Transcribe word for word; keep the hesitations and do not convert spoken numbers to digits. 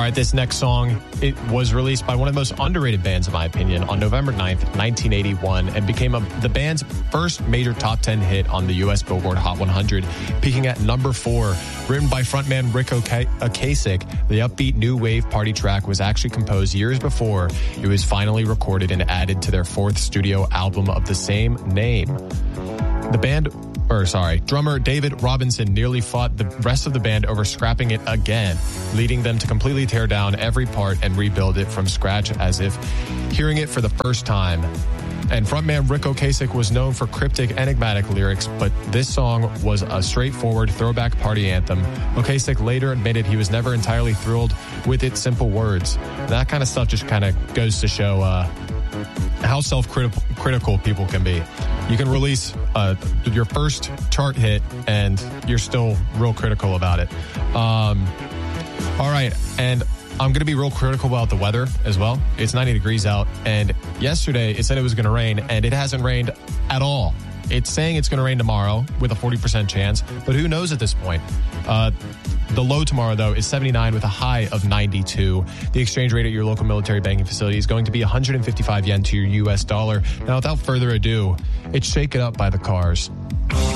right, this next song, it was released by one of the most underrated bands, in my opinion, on November ninth, nineteen eighty-one, and became a, the band's first major top ten hit on the U S Billboard Hot one hundred, peaking at number four. Written by frontman Ric Ocasek, the upbeat new wave party track was actually composed years before it was finally recorded and added to their fourth studio album of the same name. The band... or sorry, drummer David Robinson nearly fought the rest of the band over scrapping it again, leading them to completely tear down every part and rebuild it from scratch as if hearing it for the first time. And frontman Ric Ocasek was known for cryptic, enigmatic lyrics, but this song was a straightforward throwback party anthem. Ocasek later admitted he was never entirely thrilled with its simple words. That kind of stuff just kind of goes to show uh, how self-critical people can be. You can release uh, your first chart hit and you're still real critical about it. Um, all right, and I'm going to be real critical about the weather as well. It's ninety degrees out, and yesterday it said it was going to rain, and it hasn't rained at all. It's saying it's going to rain tomorrow with a forty percent chance, but who knows at this point? Uh, the low tomorrow, though, is seventy-nine with a high of ninety-two. The exchange rate at your local military banking facility is going to be one hundred fifty-five yen to your U S dollar. Now, without further ado, it's Shake It Up by The Cars.